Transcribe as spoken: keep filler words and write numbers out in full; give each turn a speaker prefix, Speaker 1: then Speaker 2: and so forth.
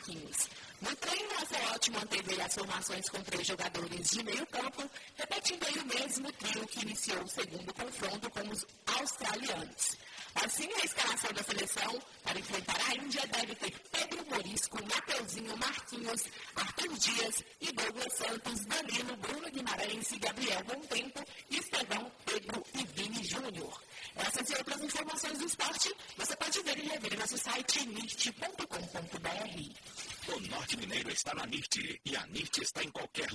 Speaker 1: Marquinhos. No treino, a Celote manteve as formações com três jogadores de meio campo, repetindo aí o mesmo trio que iniciou o segundo confronto com os australianos. Assim, a escalação da seleção para enfrentar a Índia deve ter Pedro Morisco, Mateuzinho, Marquinhos, Arthur Dias e Douglas Santos, Danilo, Bruno Guimarães e Gabriel Bontempo, Estevão, Pedro e Vini Júnior. Essas e outras informações do esporte você pode ver e rever em nosso site nirt ponto com ponto br.
Speaker 2: O Norte Mineiro está na Nirt e a Nirt está em qualquer